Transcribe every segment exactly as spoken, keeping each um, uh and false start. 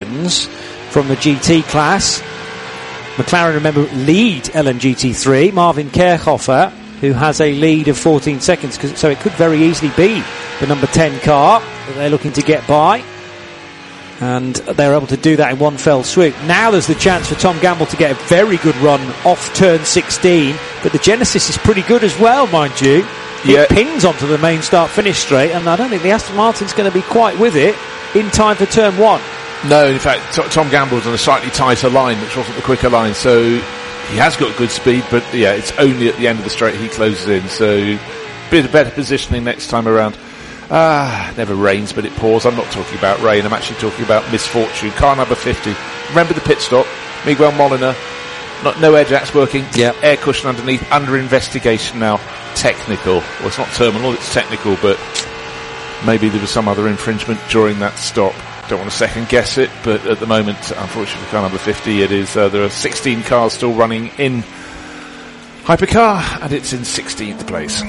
seconds from the G T class. McLaren, remember, lead L M G T three. Marvin Kerkhofer, who has a lead of fourteen seconds, so it could very easily be the number ten car that they're looking to get by. And they're able to do that in one fell swoop. Now there's the chance for Tom Gamble to get a very good run off turn sixteen, but the Genesis is pretty good as well, mind you. Yeah. It pings onto the main start-finish straight, and I don't think the Aston Martin's going to be quite with it in time for turn one. No, in fact, T- Tom Gamble's on a slightly tighter line, which wasn't the quicker line, so he has got good speed, but yeah, it's only at the end of the straight he closes in, so bit of better positioning next time around. Ah, never rains, but it pours. I'm not talking about rain, I'm actually talking about misfortune. Car number fifty. Remember the pit stop? Miguel Molina. Not, no air jacks working. Yep. Air cushion underneath. Under investigation now. Technical. Well, it's not terminal, it's technical, but maybe there was some other infringement during that stop. Don't want to second guess it, but at the moment, unfortunately, car number fifty, it is, uh, there are sixteen cars still running in Hypercar, and it's in sixteenth place.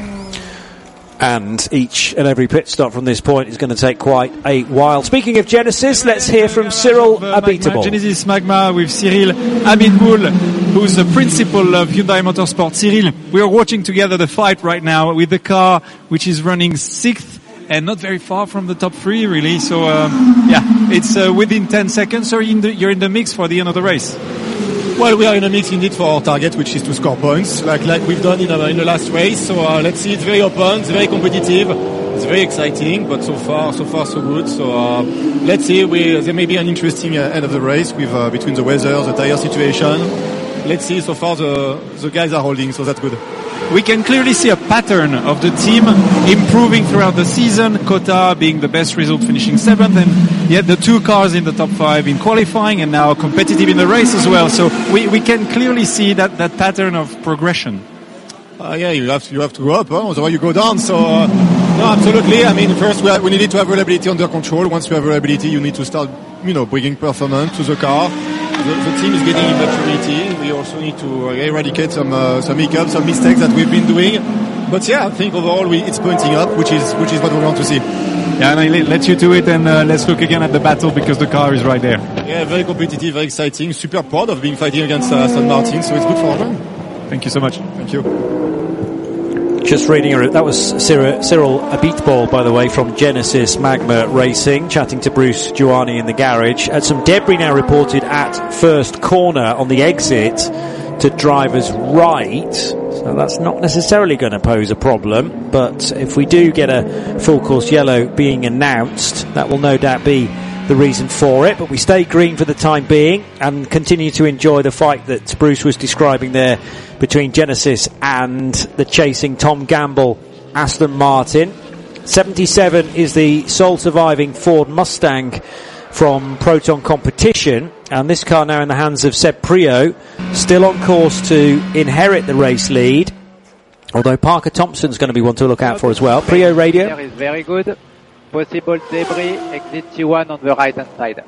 And each and every pit stop from this point is going to take quite a while. Speaking of Genesis, let's hear from Cyril Abiteboul. Genesis Magma with Cyril Abiteboul, who's the principal of Hyundai Motorsport. Cyril, we are watching together the fight right now with the car which is running sixth and not very far from the top three, really. So, um, yeah, it's uh, within ten seconds. So you're in, the, you're in the mix for the end of the race. Well, we are in a mix indeed for our target, which is to score points, like like we've done in, uh, in the last race. So uh, let's see. It's very open, it's very competitive, it's very exciting. But so far, so far, so good. So uh, let's see. We, there may be an interesting uh, end of the race with uh, between the weather, the tire situation. Let's see. So far, the the guys are holding, so that's good. We can clearly see a pattern of the team improving throughout the season. Kota being the best result, finishing seventh, and yet the two cars in the top five in qualifying and now competitive in the race as well. So we, we can clearly see that, that pattern of progression. Uh, yeah, you have to, you have to go up, huh? Otherwise you go down. So uh, no, absolutely. I mean, first we, have, we needed to have reliability under control. Once you have reliability, you need to start, you know, bringing performance to the car. The, the team is getting in maturity. We also need to uh, eradicate some uh, some hiccups, some mistakes that we've been doing. But yeah, I think overall we, it's pointing up, which is which is what we want to see. Yeah, and I let you do it, and uh, let's look again at the battle because the car is right there. Yeah, very competitive, very exciting. Super proud of being fighting against uh, Aston Martin, so it's good for them. Thank you so much. Thank you. Just reading it, that was Cyril, Cyril Abiteboul, by the way, from Genesis Magma Racing, chatting to Bruce Giuani in the garage. And some debris now reported at first corner on the exit to driver's right. So that's not necessarily going to pose a problem. But if we do get a full course yellow being announced, that will no doubt be the reason for it. But we stay green for the time being and continue to enjoy the fight that Bruce was describing there between Genesis and the chasing Tom Gamble Aston Martin. seventy-seven is the sole surviving Ford Mustang from Proton Competition, and this car now in the hands of Seb Priaulx, still on course to inherit the race lead, although Parker Thompson's going to be one to look out for as well. Priaulx radio. Is very good. Possible debris, exit T one on the right hand side.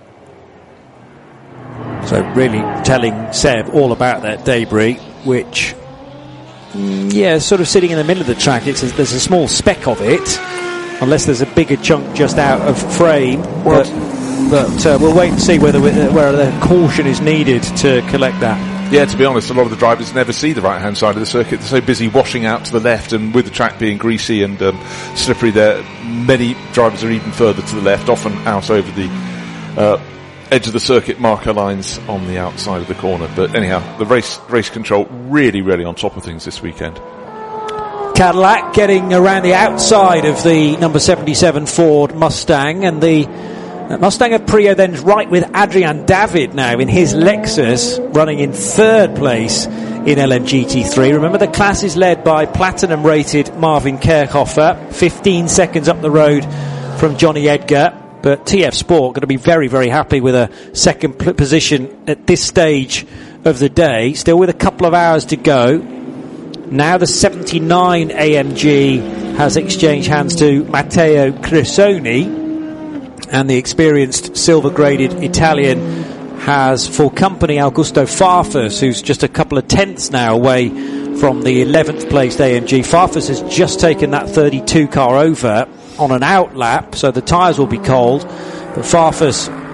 So really telling Seb all about that debris, which, mm, yeah, sort of sitting in the middle of the track. It's a, there's a small speck of it, unless there's a bigger chunk just out of frame. But, but uh, we'll wait and see whether where the caution is needed to collect that. Yeah, to be honest, a lot of the drivers never see the right-hand side of the circuit. They're so busy washing out to the left, and with the track being greasy and um, slippery there, many drivers are even further to the left, often out over the uh, edge of the circuit marker lines on the outside of the corner. But anyhow, the race race control really, really on top of things this weekend. Cadillac getting around the outside of the number seventy-seven Ford Mustang, and the Mustang of Priaulx then right with Adrian David now in his Lexus, running in third place in L M G T three. Remember, the class is led by platinum rated Marvin Kerkhofer, fifteen seconds up the road from Johnny Edgar. But T F Sport going to be very, very happy with a second p- position at this stage of the day, still with a couple of hours to go. Now the seventy-nine A M G has exchanged hands to Matteo Cresoni, and the experienced silver-graded Italian has for company Augusto Farfus, who's just a couple of tenths now away from the eleventh placed A M G. Farfus has just taken that thirty-two car over on an out lap, so the tyres will be cold. But Farfus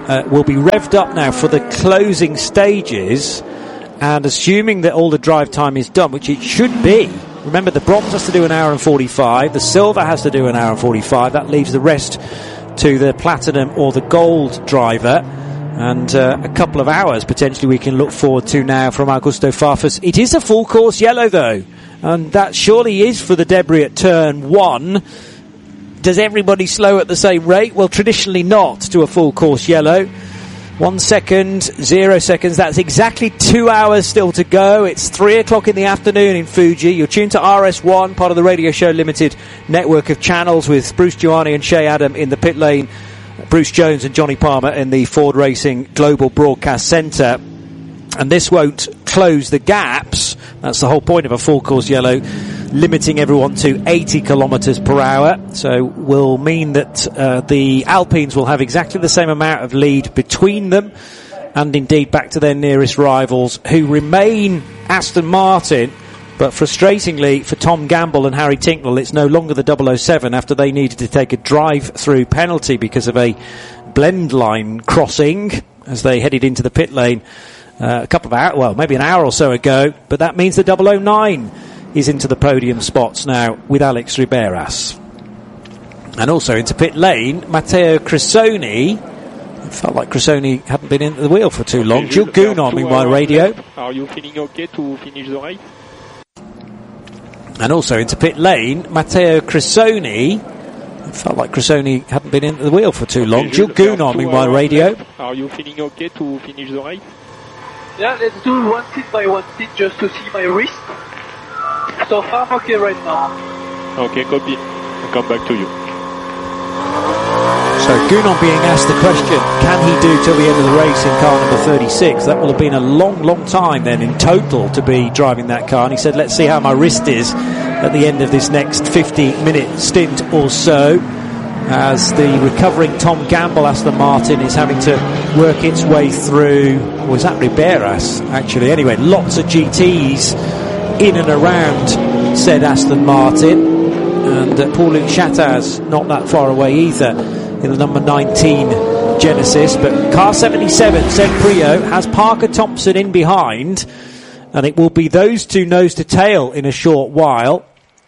uh, will be revved up now for the closing stages, and assuming that all the drive time is done, which it should be. Remember, the bronze has to do an hour and forty-five, the silver has to do an hour and forty-five. That leaves the rest to the platinum or the gold driver, and uh, a couple of hours potentially we can look forward to now from Augusto Farfus. It is a full course yellow though, and that surely is for the debris at turn one. Does everybody slow at the same rate? Well, traditionally not to a full course yellow. One second, zero seconds. That's exactly two hours still to go. It's three o'clock in the afternoon in Fuji. You're tuned to R S one, part of the Radio Show Limited network of channels, with Bruce Giuani and Shea Adam in the pit lane, Bruce Jones and Johnny Palmer in the Ford Racing Global Broadcast Centre. And this won't close the gaps. That's the whole point of a full course yellow, limiting everyone to eighty kilometres per hour. So will mean that uh, the Alpines will have exactly the same amount of lead between them, and indeed back to their nearest rivals, who remain Aston Martin. But frustratingly for Tom Gamble and Harry Tincknell, it's no longer the double oh seven after they needed to take a drive-through penalty because of a blend line crossing as they headed into the pit lane uh, a couple of hours, well, maybe an hour or so ago. But that means the double oh nine is into the podium spots now with Alex Riberas. And also into pit lane, Matteo Cressoni. It felt like Cressoni hadn't been into the wheel for too long. Jules Gounon, meanwhile, radio. Are you feeling okay to finish the race? And also into pit lane, Matteo Cressoni. It felt like Cressoni hadn't been into the wheel for too long. Jules Gounon, meanwhile, radio. Are you feeling okay to finish the race? Yeah, let's do one seat by one seat just to see my wrist. So far, I'm okay right now. Okay, copy. I'll come back to you. So Gounon being asked the question, can he do till the end of the race in car number thirty-six? That will have been a long, long time then in total to be driving that car. And he said, let's see how my wrist is at the end of this next fifty minute stint or so, as the recovering Tom Gamble Aston Martin is having to work its way through. Was that Riberas, actually? Anyway, lots of G Ts in and around said Aston Martin, and uh, Paul-Luc Chattaz not that far away either in the number nineteen Genesis. But car seventy-seven, said Prio, has Parker Thompson in behind, and it will be those two nose to tail in a short while.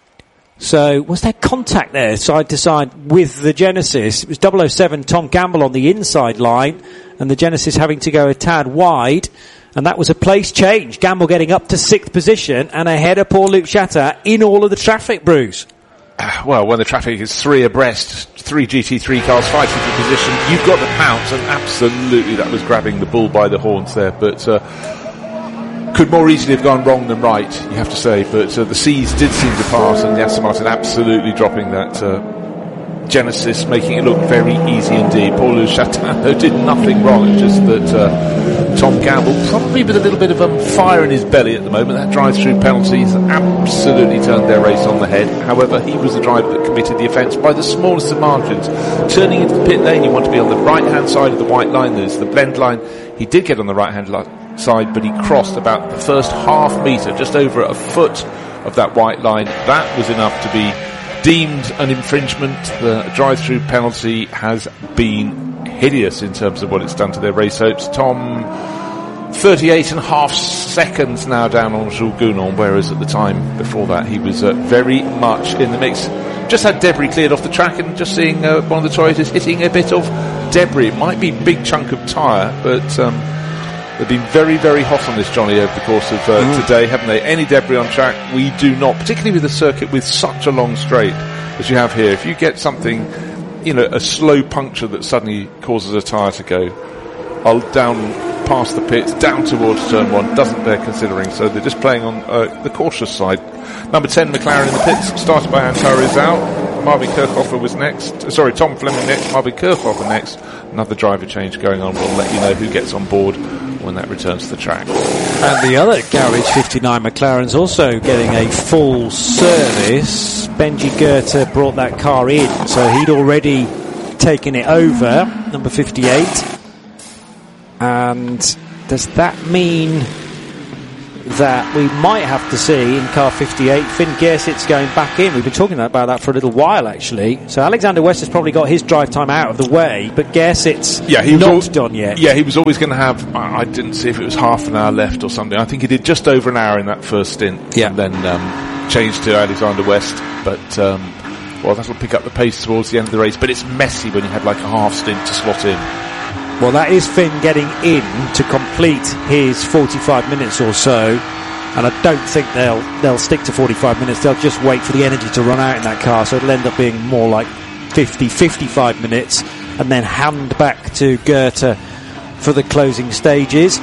So was there contact there side to side with the Genesis? It was double oh seven Tom Gamble on the inside line, and the Genesis having to go a tad wide. And that was a place change. Gamble getting up to sixth position and ahead of Paul-Luc Chattaz in all of the traffic, Bruce. Well, when the traffic is three abreast, three G T three cars fighting for position, you've got the pounce, and absolutely that was grabbing the bull by the horns there. But uh, could more easily have gone wrong than right, you have to say. But uh, the C's did seem to pass, and the Aston Martin absolutely dropping that uh, Genesis, making it look very easy indeed. Paul-Luc Chattaz did nothing wrong. It's just that uh, Tom Gamble, probably with a little bit of um, fire in his belly at the moment, that drive-through penalties absolutely turned their race on the head. However, he was the driver that committed the offence by the smallest of margins. Turning into the pit lane, you want to be on the right-hand side of the white line. There's the blend line. He did get on the right-hand li- side, but he crossed about the first half metre, just over a foot of that white line. That was enough to be deemed an infringement. The drive-through penalty has been hideous in terms of what it's done to their race hopes. Tom, thirty-eight and a half seconds now down on Jules Gounon, whereas at the time before that he was uh, very much in the mix. Just had debris cleared off the track, and just seeing uh, one of the Toyotas hitting a bit of debris. It might be a big chunk of tyre, but um, they've been very, very hot on this, Johnny, over the course of uh, mm. today, haven't they? Any debris on track, we do not, particularly with a circuit with such a long straight as you have here. If you get something, you know, a slow puncture that suddenly causes a tyre to go, I'll down past the pits, down towards turn one, doesn't bear considering, so they're just playing on uh, the cautious side. Number ten, McLaren in the pits, started by Antares out. Marvin Kirchhofer was next. Sorry, Tom Fleming next, Marvin Kirchhofer next. Another driver change going on. We'll let you know who gets on board when that returns to the track. And the other Garage fifty-nine McLaren's also getting a full service. Benji Goethe brought that car in, so he'd already taken it over, number fifty-eight. And does that mean that we might have to see in car fifty-eight. Finn Gersit's going back in. We've been talking about that for a little while, actually. So Alexander West has probably got his drive time out of the way, but Gersit's yeah, he was not al- done yet. Yeah, he was always going to have, I I didn't see if it was half an hour left or something. I think he did just over an hour in that first stint. Yeah. And then um, changed to Alexander West. But, um, well, that'll pick up the pace towards the end of the race. But it's messy when you had like a half stint to slot in. Well, that is Finn getting in to complete his forty-five minutes or so, and I don't think they'll they'll stick to forty-five minutes. They'll just wait for the energy to run out in that car, so it'll end up being more like fifty, fifty-five minutes, and then hand back to Goethe for the closing stages.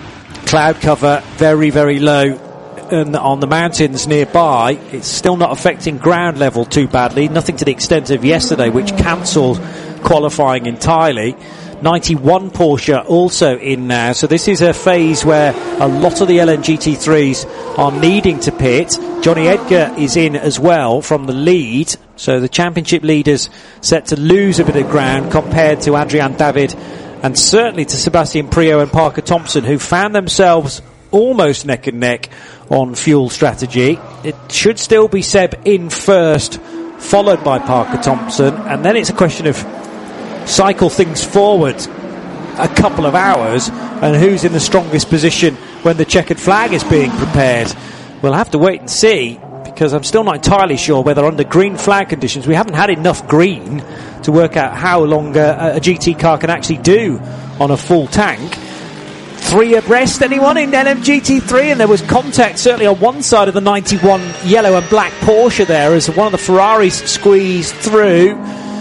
Cloud cover very, very low and on the mountains nearby. It's still not affecting ground level too badly, nothing to the extent of yesterday, which cancelled qualifying entirely. ninety-one Porsche also in now, so this is a phase where a lot of the L N G T threes are needing to pit. Johnny Edgar is in as well from the lead, so the championship leaders set to lose a bit of ground compared to Adrian David and certainly to Sebastian Priaulx and Parker Thompson, who found themselves almost neck and neck on fuel strategy. It should still be Seb in first, followed by Parker Thompson, and then it's a question of cycle things forward a couple of hours and who's in the strongest position when the checkered flag is being prepared. We'll have to wait and see, because I'm still not entirely sure whether under green flag conditions, we haven't had enough green to work out how long a, a G T car can actually do on a full tank. Three abreast, anyone in L M G T three? And there was contact certainly on one side of the ninety-one yellow and black Porsche there as one of the Ferraris squeezed through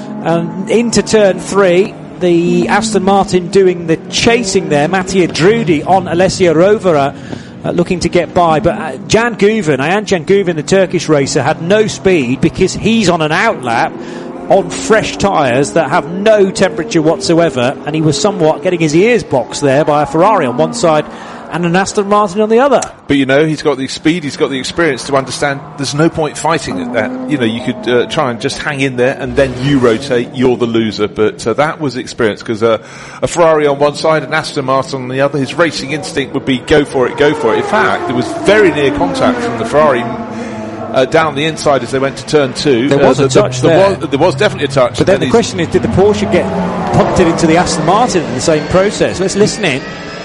and into turn three. The Aston Martin doing the chasing there. Mattia Drudi on Alessio Rovera, uh, looking to get by. But uh, Jan Guven, Ayhan Jan Guven, the Turkish racer, had no speed because he's on an outlap on fresh tyres that have no temperature whatsoever, and he was somewhat getting his ears boxed there by a Ferrari on one side and an Aston Martin on the other. But, you know, he's got the speed, he's got the experience to understand there's no point fighting at that. You know, you could uh, try and just hang in there and then you rotate, you're the loser. But uh, that was experience, because uh, a Ferrari on one side and Aston Martin on the other, his racing instinct would be go for it, go for it. In fact, there was very near contact from the Ferrari uh, down the inside as they went to turn two. There was uh, a the, touch the, there. there was, there was definitely a touch. But then the question is, did the Porsche get punted into the Aston Martin in the same process? Let's listen in.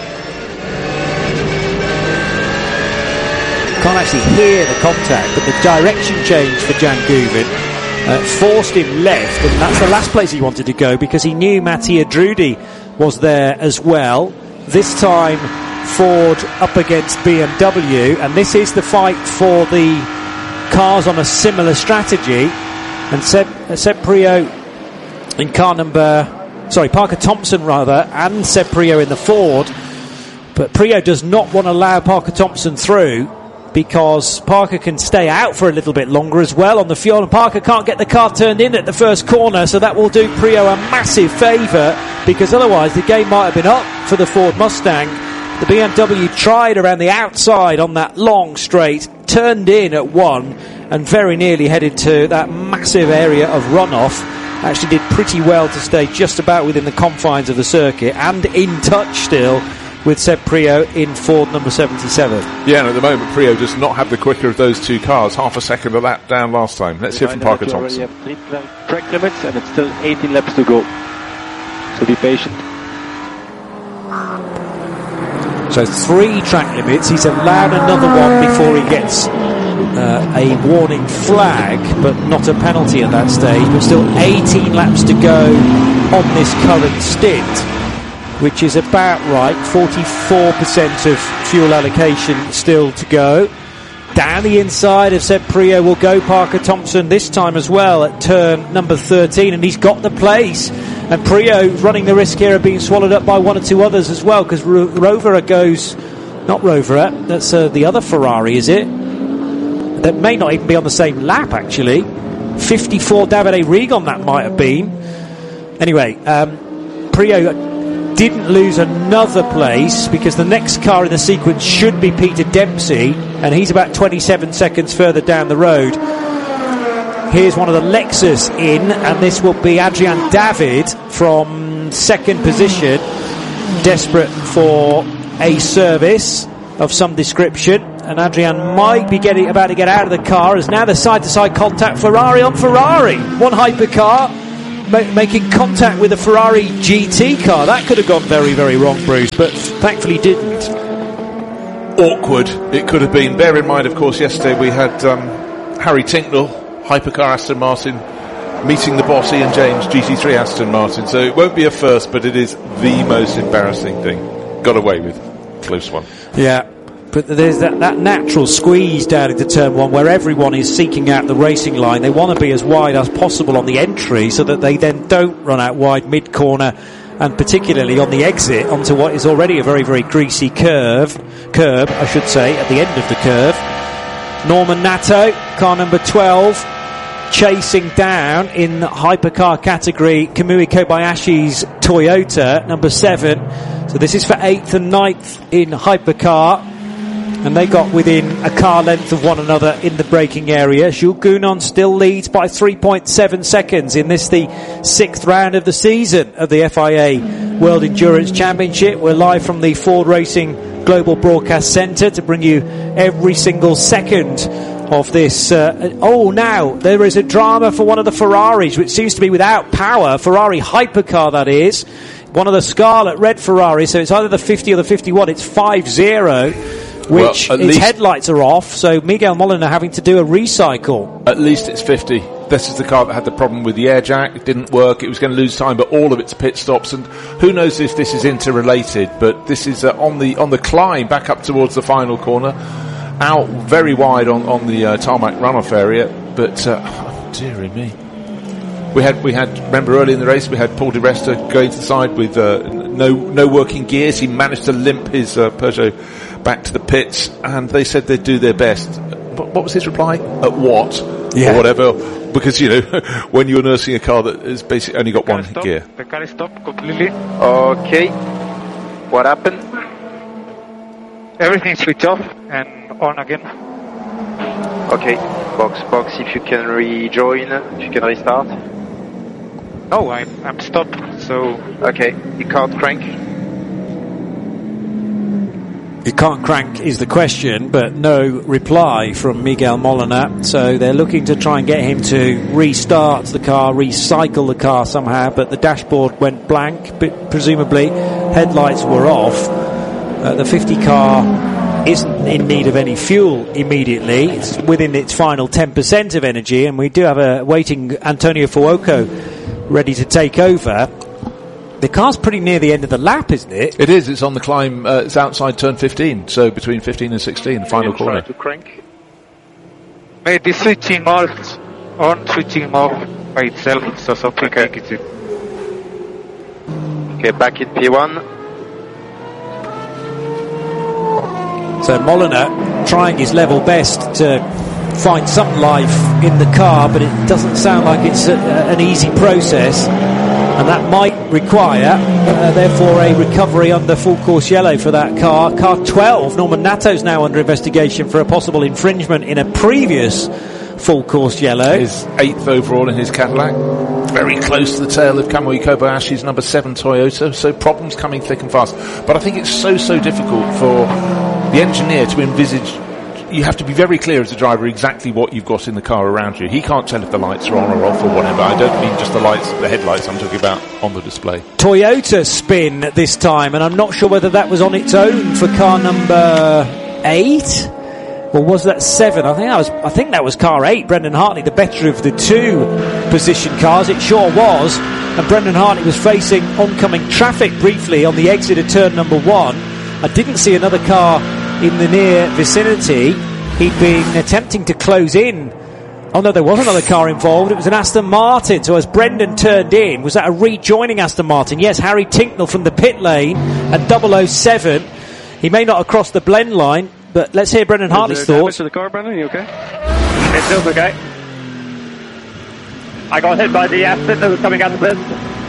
Can't actually hear the contact, but the direction change for Jan Guven uh, forced him left, and that's the last place he wanted to go, because he knew Mattia Drudi was there as well. This time Ford up against B M W, and this is the fight for the cars on a similar strategy. And Seb, uh, Seb Priaulx in car number, sorry, Parker Thompson rather, and Seb Priaulx in the Ford. But Priaulx does not want to allow Parker Thompson through, because Parker can stay out for a little bit longer as well on the fuel, and Parker can't get the car turned in at the first corner, so that will do Priaulx a massive favour, because otherwise the game might have been up for the Ford Mustang. The B M W tried around the outside on that long straight, turned in at one, and very nearly headed to that massive area of runoff. Actually did pretty well to stay just about within the confines of the circuit, and in touch still with Seb Priaulx in Ford number seventy-seven. Yeah, and at the moment Priaulx does not have the quicker of those two cars. Half a second of lap down last time. Let's hear from Parker Thompson. You already have three track limits and it's still eighteen laps to go. So be patient. So three track limits. He's allowed another one before he gets uh, a warning flag, but not a penalty at that stage. But still eighteen laps to go on this current stint, which is about right. forty-four percent of fuel allocation still to go. Down the inside of Seb Priaulx will go Parker Thompson this time as well at turn number thirteen, and he's got the place. And Priaulx running the risk here of being swallowed up by one or two others as well, because Ro- Rovera goes, not Rovera, that's uh, the other Ferrari, is it? That may not even be on the same lap, actually. fifty-four Davide Rigon that might have been. Anyway, um, Priaulx didn't lose another place, because the next car in the sequence should be Peter Dempsey, and he's about twenty-seven seconds further down the road. Here's one of the Lexus in, and this will be Adrian David from second position, desperate for a service. of some description, and Adrian might be getting about to get out of the car as now the side-to-side contact, Ferrari on Ferrari. One hypercar ma- making contact with a Ferrari G T car. That could have gone very, very wrong, Bruce, but thankfully didn't. Awkward it could have been. Bear in mind, of course, yesterday we had um, Harry Tincknell, hypercar Aston Martin, meeting the boss Ian James, G T three Aston Martin. So it won't be a first, but it is the most embarrassing thing. Got away with. Close one. Yeah, but there's that, that natural squeeze down into turn one where everyone is seeking out the racing line. They want to be as wide as possible on the entry so that they then don't run out wide mid-corner, and particularly on the exit onto what is already a very, very greasy curve, curb, I should say, at the end of the curve. Norman Nato, car number twelve, chasing down in the hypercar category Kamui Kobayashi's Toyota, number seven. So this is for eighth and ninth in hypercar, and they got within a car length of one another in the braking area. Jules Gounon still leads by three point seven seconds in this, the sixth round of the season of the F I A World Endurance Championship. We're live from the Ford Racing Global Broadcast Centre to bring you every single second of this. Uh, oh, now there is a drama for one of the Ferraris, which seems to be without power. Ferrari hypercar, that is. One of the Scarlet Red Ferrari, so it's either the fifty or the fifty-one. It's five zero, which well, its headlights are off, so Miguel Molina having to do a recycle. At least it's fifty. This is the car that had the problem with the air jack. It didn't work. It was going to lose time, but all of its pit stops, and who knows if this is interrelated, but this is uh, on the on the climb back up towards the final corner, out very wide on, on the uh, tarmac runoff area, but uh, oh, dearie me. We had, we had. Remember early in the race, we had Paul Di Resta going to the side with uh, no no working gears. He managed to limp his uh, Peugeot back to the pits, and they said they'd do their best. What, what was his reply? At what? Yeah. Or whatever. Because, you know, when you're nursing a car that has basically only got one stop. gear. The car is stopped completely. Okay. What happened? Everything switched off and on again. Okay. Box, box, if you can rejoin, if you can restart. No, I'm, I'm stopped, so... Okay, you can't crank. You can't crank is the question, but no reply from Miguel Molina. So they're looking to try and get him to restart the car, recycle the car somehow, but the dashboard went blank, but presumably headlights were off. Uh, the fifty car isn't in need of any fuel immediately. It's within its final ten percent of energy, and we do have a waiting Antonio Fuoco ready to take over. The car's pretty near the end of the lap, isn't it? It is. It's on the climb. Uh, it's outside turn fifteen, so between fifteen and sixteen, the final corner. To crank. Maybe switching off, on, switching off by itself, so something Okay. like it. Okay, back in P one. So Molina trying his level best to find some life in the car, but it doesn't sound like it's a, an easy process, and that might require uh, therefore a recovery under full course yellow for that car. Car twelve, Norman Nato's now under investigation for a possible infringement in a previous full course yellow. His eighth overall in his Cadillac, very close to the tail of Kamui Kobayashi's number seven Toyota, so problems coming thick and fast. But I think it's so so difficult for the engineer to envisage. You have to be very clear as a driver exactly what you've got in the car around you. He can't tell if the lights are on or off or whatever. I don't mean just the lights, the headlights I'm talking about on the display. Toyota spin this time, and I'm not sure whether that was on its own for car number eight, or was that seven? I think that was. I think that was car eight. Brendan Hartley, the better of the two position cars. It sure was. And Brendan Hartley was facing oncoming traffic briefly on the exit of turn number one. I didn't see another car in the near vicinity. He'd been attempting to close in. Oh no, there was another car involved. It was an Aston Martin. So as Brendan turned in, was that a rejoining Aston Martin? Yes, Harry Tincknell from the pit lane at double oh seven. He may not have crossed the blend line, but let's hear Brendan Hartley's thoughts. To the car, Brendan, you okay? It feels okay. I got hit by the Aston that was coming out of the pits.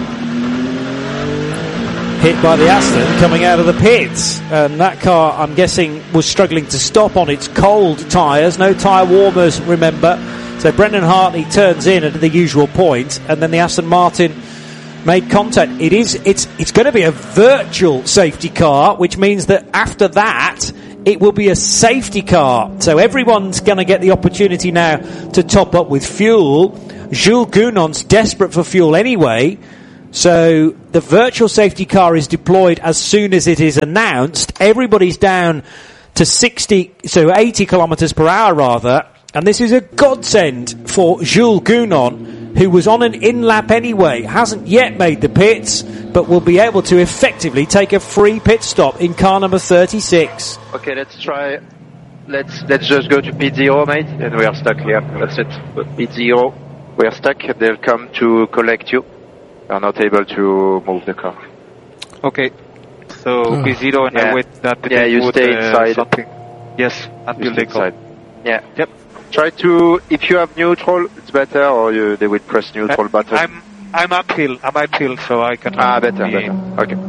Hit by the Aston coming out of the pits, and that car, I'm guessing, was struggling to stop on its cold tyres. No tyre warmers, remember. So Brendan Hartley turns in at the usual point, and then the Aston Martin made contact. It is, it's, it's going to be a virtual safety car, which means that after that, it will be a safety car. So everyone's going to get the opportunity now to top up with fuel. Jules Gounon's desperate for fuel anyway. So the virtual safety car is deployed as soon as it is announced. Everybody's down to sixty, so eighty kilometres per hour rather. And this is a godsend for Jules Gounon, who was on an in-lap anyway, hasn't yet made the pits, but will be able to effectively take a free pit stop in car number thirty-six. Okay, let's try. Let's let's just go to pit zero, mate, and we are stuck here. That's it. But pit zero, we are stuck. They'll come to collect you. We are not able to move the car. Okay. So pit zero, and Yeah. I wait that Yeah, they you put, stay uh, inside. something. Yes, You until stay they come. inside. Yeah. Yep. Try to. If you have neutral, it's better, or you, they will press neutral button. I'm I'm uphill. I'm uphill, so I can. Ah, better, be- better. Okay.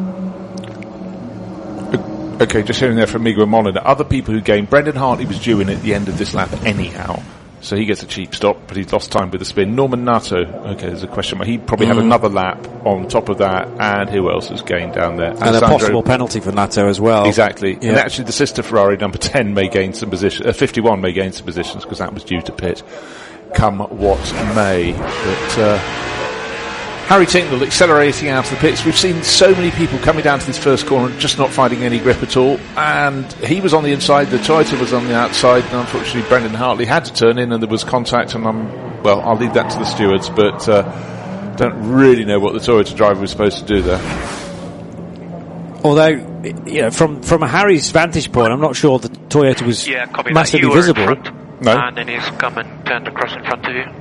Okay, just hearing there from Miguel Molina. Other people who gained, Brendan Hartley was due in at the end of this lap anyhow, so he gets a cheap stop, but he's lost time with the spin. Norman Nato, okay, there's a question mark. He probably had another lap on top of that, and who else has gained down there? And a Alessandro- possible penalty for Nato as well. Exactly. Yeah. And actually the sister Ferrari, number ten, may gain some position, uh, fifty-one may gain some positions, because that was due to pit, come what may. But, uh, Harry Tincknell accelerating out of the pits. We've seen so many people coming down to this first corner and just not finding any grip at all. And he was on the inside, the Toyota was on the outside, and unfortunately Brendan Hartley had to turn in and there was contact, and I'm, well, I'll leave that to the stewards, but uh, don't really know what the Toyota driver was supposed to do there. Although, you know, from, from Harry's vantage point, I'm not sure the Toyota was Yeah, copy that. massively You were in visible. front, No. and then he's come and turned across in front of you.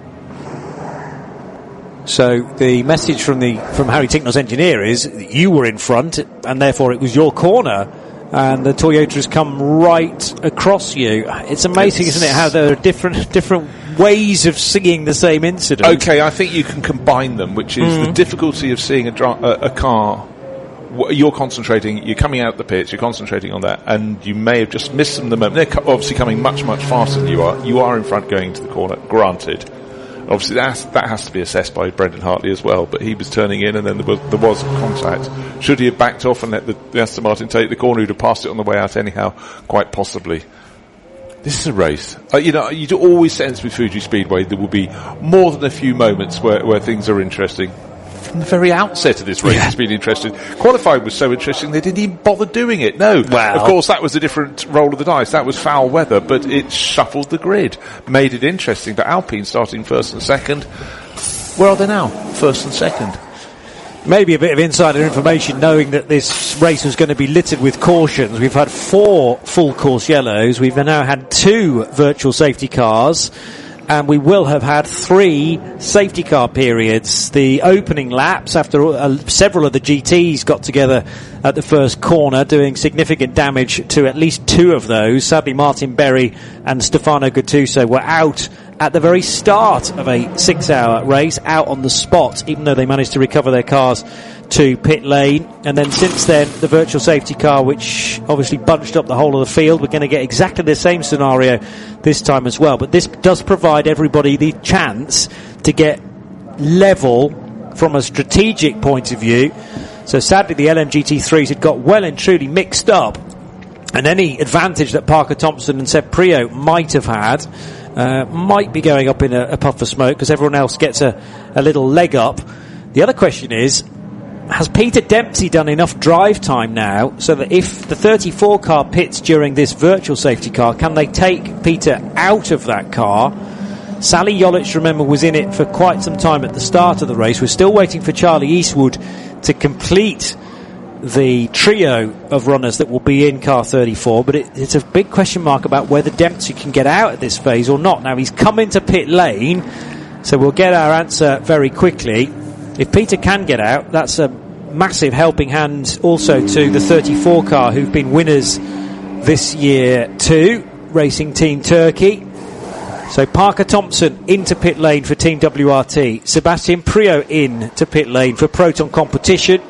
So the message from the from Harry Tincknell's engineer is that you were in front, and therefore it was your corner, and the Toyota has come right across you. It's amazing, It's- isn't it, how there are different different ways of seeing the same incident. Okay, I think you can combine them, which is Mm. the difficulty of seeing a, dri- a, a car. w- You're concentrating, you're coming out the pits, you're concentrating on that, and you may have just missed them the moment. They're co- obviously coming much, much faster than you are. You are in front going into the corner, granted. Obviously, that has, that has to be assessed by Brendan Hartley as well, but he was turning in and then there was, there was contact. Should he have backed off and let the, the Aston Martin take the corner, he'd have passed it on the way out anyhow, quite possibly. This is a race. Uh, you know, you do always sense with Fuji Speedway there will be more than a few moments where, where things are interesting. From the very outset of this race, Yeah. it's been interesting. Qualifying was so interesting they didn't even bother doing it. No, Wow. of course that was a different roll of the dice. That was foul weather, but it shuffled the grid, made it interesting. But Alpine starting first and second. Where are they now? First and second. Maybe a bit of insider information, knowing that this race was going to be littered with cautions. We've had four full course yellows. We've now had two virtual safety cars. And we will have had three safety car periods. The opening laps, after uh, several of the G Ts got together at the first corner, doing significant damage to at least two of those. Sadly, Martin Berry and Stefano Gattuso were out at the very start of a six-hour race, out on the spot, even though they managed to recover their cars to pit lane. And then since then, the virtual safety car, which obviously bunched up the whole of the field. We're going to get exactly the same scenario this time as well. But this does provide everybody the chance to get level from a strategic point of view. So sadly, the L M G T threes had got well and truly mixed up. And any advantage that Parker Thompson and Seb Prio might have had uh, might be going up in a, a puff of smoke, because everyone else gets a, a little leg up. The other question is, has Peter Dempsey done enough drive time now so that if the thirty-four car pits during this virtual safety car, can they take Peter out of that car? Sally Yolic, remember, was in it for quite some time at the start of the race. We're still waiting for Charlie Eastwood to complete the trio of runners that will be in car thirty-four, but it, it's a big question mark about whether Dempsey can get out at this phase or not. Now, he's come into pit lane, so we'll get our answer very quickly. If Peter can get out, that's a massive helping hand also to the thirty-four car, who've been winners this year too, Racing Team Turkey. So Parker Thompson into pit lane for Team W R T, Sebastian Prio in to pit lane for Proton Competition,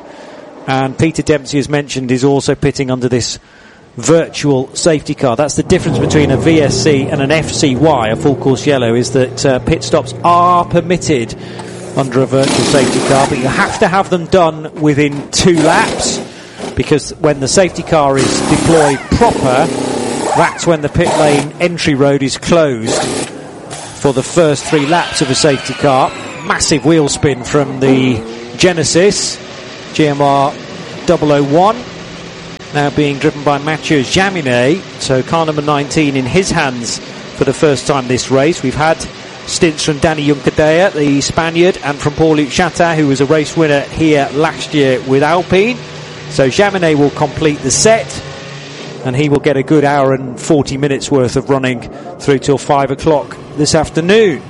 and Peter Dempsey, as mentioned, is also pitting under this virtual safety car. That's the difference between a V S C and an F C Y, a full course yellow, is that uh, pit stops are permitted under a virtual safety car, but you have to have them done within two laps, because when the safety car is deployed proper, that's when the pit lane entry road is closed for the first three laps of a safety car. Massive wheel spin from the Genesis G M R double oh one, now being driven by Mathieu Jaminet, so car number nineteen in his hands for the first time this race. We've had stints from Danny Juncadella, the Spaniard, and from Paul-Luc Chatin, who was a race winner here last year with Alpine. So Jaminet will complete the set, and he will get a good hour and forty minutes worth of running through till five o'clock this afternoon.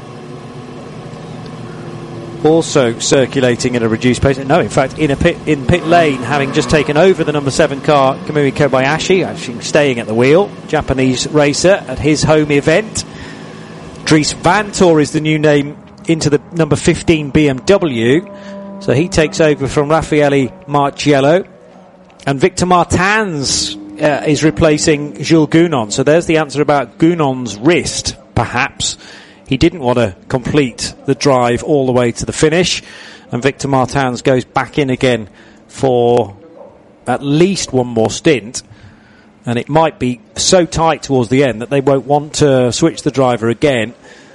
Also circulating at a reduced pace. No, in fact, in a pit in pit lane, having just taken over the number seven car, Kamui Kobayashi, actually staying at the wheel, Japanese racer at his home event. Dries Vanthoor is the new name into the number fifteen B M W, so he takes over from Raffaele Marciello, and Victor Martins uh, is replacing Jules Gounon. So there's the answer about Gounon's wrist, perhaps. He didn't want to complete the drive all the way to the finish, and Victor Martins goes back in again for at least one more stint, and it might be so tight towards the end that they won't want to switch the driver again.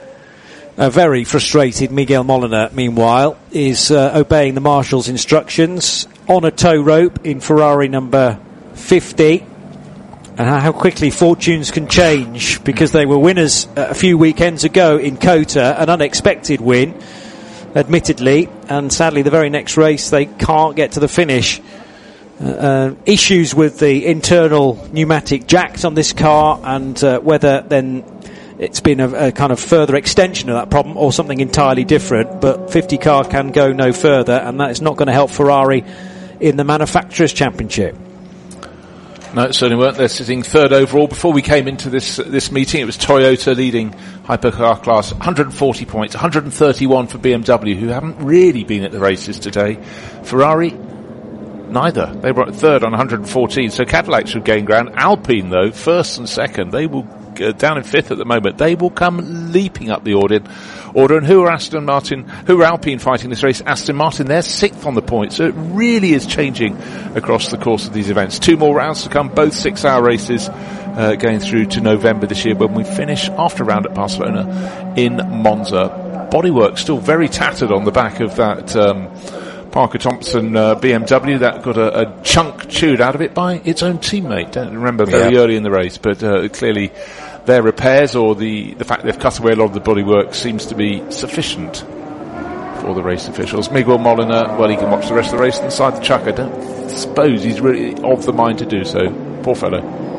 A very frustrated Miguel Molina, meanwhile, is uh, obeying the marshal's instructions on a tow rope in Ferrari number fifty. And how quickly fortunes can change, because they were winners a few weekends ago in COTA, an unexpected win, admittedly, and sadly the very next race they can't get to the finish. Uh, uh, issues with the internal pneumatic jacks on this car, and uh, whether then it's been a, a kind of further extension of that problem or something entirely different, but fifty car can go no further, and that is not going to help Ferrari in the Manufacturers' Championship. No, it certainly weren't. They're sitting third overall. Before we came into this this meeting, it was Toyota leading hypercar class, one hundred forty points, one hundred thirty-one for B M W, who haven't really been at the races today. Ferrari, neither. They were at third on one hundred fourteen, so Cadillac should gain ground. Alpine, though, first and second, they will uh, down in fifth at the moment. They will come leaping up the order. Order, and who are Aston Martin, who are Alpine fighting this race? Aston Martin, they're sixth on the point, so it really is changing across the course of these events. Two more rounds to come, both six-hour races, uh, going through to November this year, when we finish after a round at Barcelona in Monza. Bodywork still very tattered on the back of that um, Parker Thompson uh, B M W that got a, a chunk chewed out of it by its own teammate. Don't remember very yeah. early in the race, but uh, clearly their repairs, or the, the fact they've cut away a lot of the bodywork, seems to be sufficient for the race officials. Miguel Molina, well, he can watch the rest of the race inside the chuck. I don't suppose he's really of the mind to do so. Poor fellow.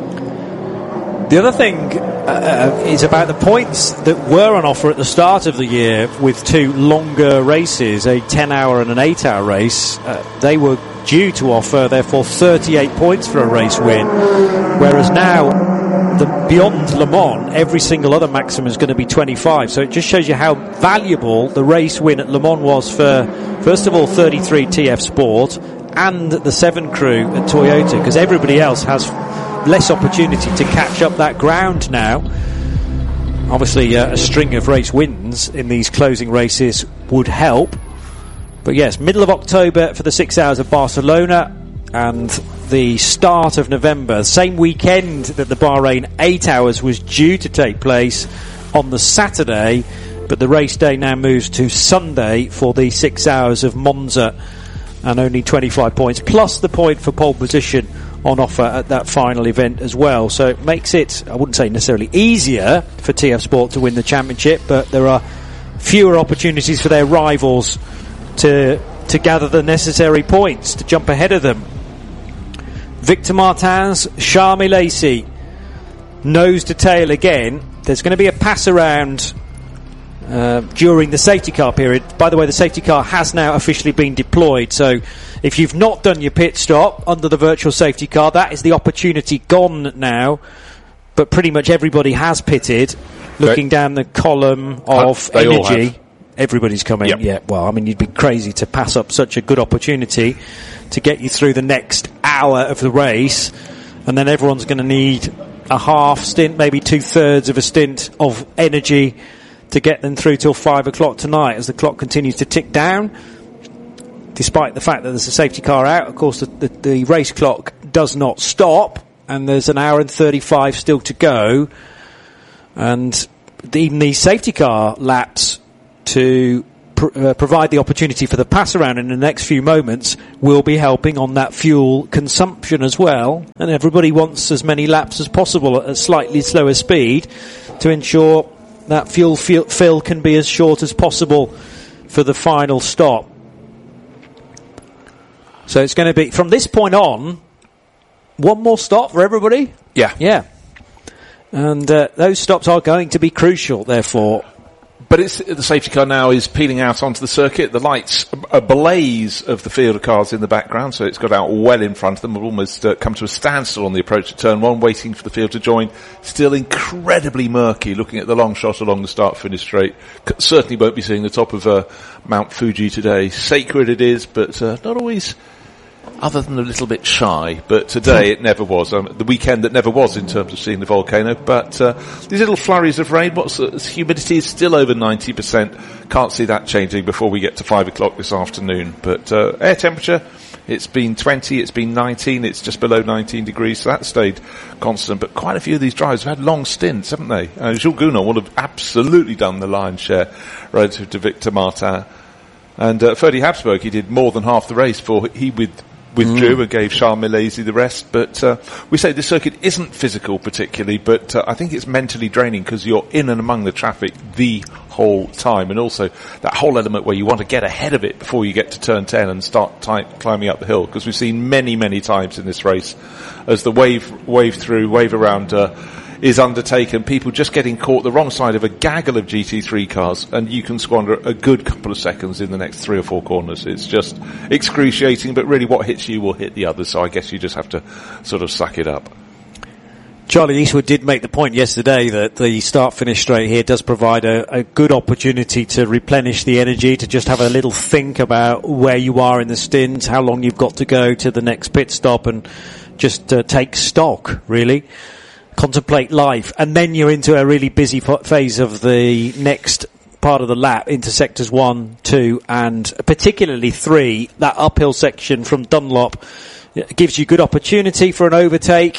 The other thing uh, is about the points that were on offer at the start of the year with two longer races, a ten hour and an eight hour race. Uh, they were due to offer, therefore, thirty-eight points for a race win, whereas now, the, beyond Le Mans, every single other maximum is going to be twenty-five. So it just shows you how valuable the race win at Le Mans was for, first of all, thirty-three T F Sport and the seven crew at Toyota, because everybody else has less opportunity to catch up that ground now. Obviously, uh, a string of race wins in these closing races would help. But yes, middle of October for the six hours of Barcelona, and the start of November, same weekend that the Bahrain eight hours was due to take place on the Saturday, but the race day now moves to Sunday for the six hours of Monza, and only twenty-five points, plus the point for pole position on offer at that final event as well. So it makes it, I wouldn't say necessarily easier for T F Sport to win the championship, but there are fewer opportunities for their rivals to to gather the necessary points to jump ahead of them. Victor Martins, Charles Lacey, nose to tail again. There's going to be a pass around uh, during the safety car period. By the way, the safety car has now officially been deployed, so if you've not done your pit stop under the virtual safety car, that is the opportunity gone now. But pretty much everybody has pitted. Looking down the column of they energy, everybody's coming. Yep. Yeah, well, I mean, you'd be crazy to pass up such a good opportunity to get you through the next hour of the race, and then everyone's going to need a half stint, maybe two thirds of a stint of energy to get them through till five o'clock tonight as the clock continues to tick down. despite the fact that there's a safety car out, of course, the, the, the race clock does not stop, and there's an hour and thirty-five still to go. And even these safety car laps to pr- uh, provide the opportunity for the pass around in the next few moments will be helping on that fuel consumption as well. And everybody wants as many laps as possible at a slightly slower speed to ensure that fuel fill, fill can be as short as possible for the final stop. So it's going to be, from this point on, one more stop for everybody? Yeah. Yeah. And uh, those stops are going to be crucial, therefore. But it's, the safety car now is peeling out onto the circuit. The lights, a blaze of the field of cars in the background, so it's got out well in front of them. We've almost uh, come to a standstill on the approach to turn one, waiting for the field to join. Still incredibly murky, looking at the long shot along the start-finish straight. C- certainly won't be seeing the top of uh, Mount Fuji today. Sacred it is, but uh, not always... other than a little bit shy, but today it never was. Um, the weekend that never was in terms of seeing the volcano. But uh, these little flurries of rain, what's uh, humidity is still over ninety percent. Can't see that changing before we get to five o'clock this afternoon. But uh, air temperature, it's been twenty, it's been nineteen, it's just below nineteen degrees, so that stayed constant. But quite a few of these drivers have had long stints, haven't they? Uh, Jules Gounon will have absolutely done the lion's share relative to Victor Martin. And uh, Ferdy Habsburg, he did more than half the race for he with. withdrew mm. and gave Charles Milesi the rest. But uh, we say this circuit isn't physical particularly, but uh, I think it's mentally draining because you're in and among the traffic the whole time. And also that whole element where you want to get ahead of it before you get to turn ten and start ty- climbing up the hill, because we've seen many, many times in this race as the wave, wave through, wave around uh, is undertaken, people just getting caught the wrong side of a gaggle of G T three cars, and you can squander a good couple of seconds in the next three or four corners. It's just excruciating, but really what hits you will hit the others, so I guess you just have to sort of suck it up. Charlie Eastwood did make the point yesterday that the start-finish straight here does provide a, a good opportunity to replenish the energy, to just have a little think about where you are in the stint, how long you've got to go to the next pit stop, and just uh, take stock, really. Contemplate life, and then you're into a really busy phase of the next part of the lap into sectors one, two, and particularly three. That uphill section from Dunlop gives you good opportunity for an overtake.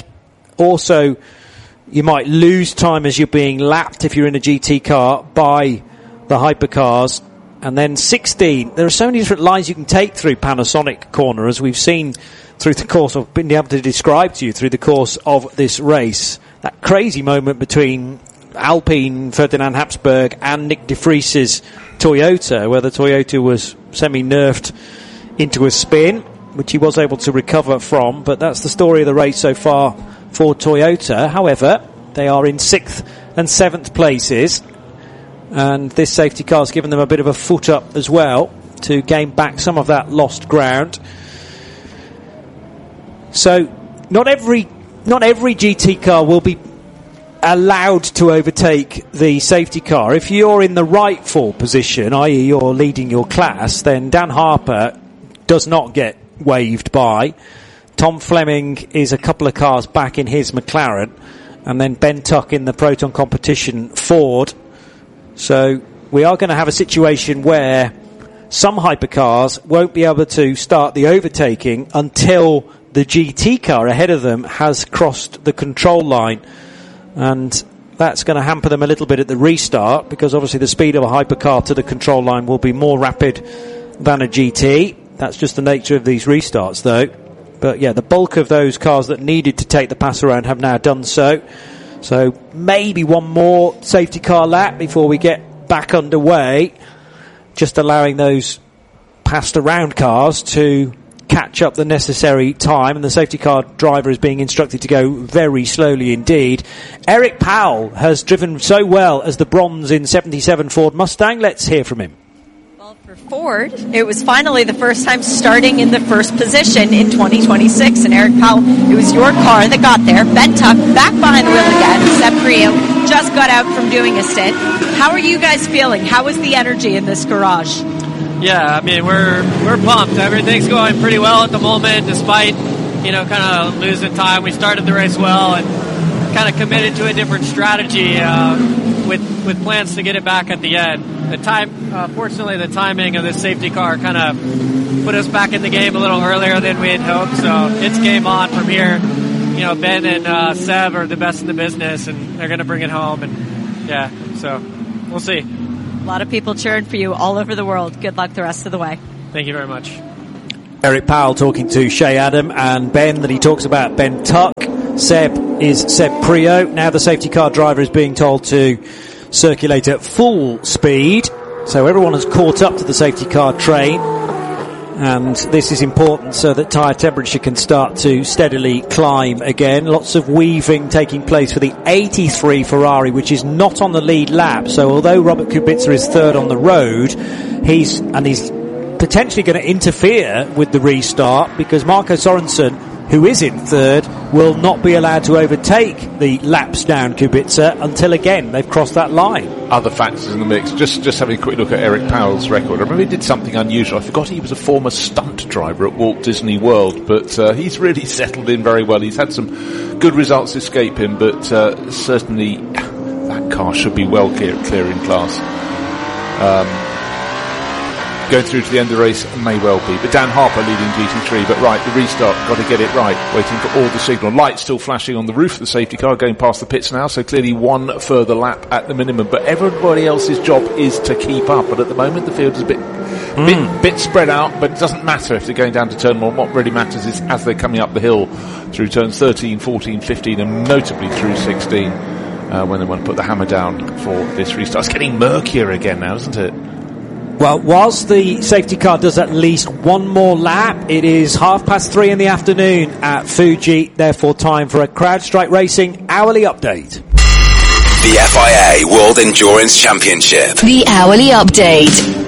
Also, you might lose time as you're being lapped if you're in a G T car by the hypercars. And then sixteen, there are so many different lines you can take through Panasonic Corner, as we've seen through the course of, been able to describe to you through the course of this race. That crazy moment between Alpine, Ferdinand Habsburg, and Nick de Vries's Toyota, where the Toyota was semi-nerfed into a spin, which he was able to recover from. But that's the story of the race so far for Toyota. However, they are in sixth and seventh places, and this safety car's given them a bit of a foot up as well to gain back some of that lost ground. So not every not every G T car will be allowed to overtake the safety car. If you're in the rightful position, that is you're leading your class, then Dan Harper does not get waved by. Tom Fleming is a couple of cars back in his McLaren, and then Ben Tuck in the Proton Competition Ford. So we are going to have a situation where some hypercars won't be able to start the overtaking until the G T car ahead of them has crossed the control line, and that's going to hamper them a little bit at the restart, because obviously the speed of a hypercar to the control line will be more rapid than a G T. That's just the nature of these restarts, though. But yeah, the bulk of those cars that needed to take the pass around have now done so. So maybe one more safety car lap before we get back underway, just allowing those passed around cars to catch up the necessary time, and the safety car driver is being instructed to go very slowly indeed. Eric Powell has driven so well as the bronze in seventy-seven Ford Mustang. Let's hear from him. Well, for Ford, it was finally the first time starting in the first position in twenty twenty-six, and Eric Powell, it was your car that got there. Ben Tuck back behind the wheel again. Seb Priaulx just got out from doing a stint. How are you guys feeling? How is the energy in this garage? Yeah, I mean, we're we're pumped. Everything's going pretty well at the moment, despite, you know, kind of losing time. We started the race well and kind of committed to a different strategy uh, with with plans to get it back at the end. the time, uh, fortunately, the timing of this safety car kind of put us back in the game a little earlier than we had hoped. So it's game on from here. You know, Ben and uh, Seb are the best in the business, and they're going to bring it home. And yeah, so we'll see. A lot of people cheering for you all over the world. Good luck the rest of the way. Thank you very much. Eric Powell talking to Shea Adam and Ben, that he talks about Ben Tuck. Seb is Seb Prio. Now the safety car driver is being told to circulate at full speed. So everyone has caught up to the safety car train. And this is important so that tyre temperature can start to steadily climb again. Lots of weaving taking place for the eighty-three Ferrari, which is not on the lead lap. So although Robert Kubica is third on the road, he's and he's potentially going to interfere with the restart, because Marco Sorensen, who is in third, will not be allowed to overtake the laps down Kubica until, again, they've crossed that line. Other factors in the mix. Just just having a quick look at Eric Powell's record. I remember he did something unusual. I forgot he was a former stunt driver at Walt Disney World, but uh, he's really settled in very well. He's had some good results escape him, but uh, certainly that car should be well clear, clear in class. Um, Going through to the end of the race may well be, but Dan Harper leading G T three. But right, the restart, got to get it right. Waiting for all the signal lights still flashing on the roof of the safety car, going past the pits now. So clearly one further lap at the minimum. But everybody else's job is to keep up. But at the moment, the field is a bit, mm. bit, bit spread out. But it doesn't matter if they're going down to turn one. What really matters is as they're coming up the hill through turns thirteen, fourteen, fifteen, and notably through sixteen, uh, when they want to put the hammer down for this restart. It's getting murkier again now, isn't it? Well, whilst the safety car does at least one more lap, it is half past three in the afternoon at Fuji, therefore time for a CrowdStrike Racing hourly update. The F I A World Endurance Championship. The hourly update.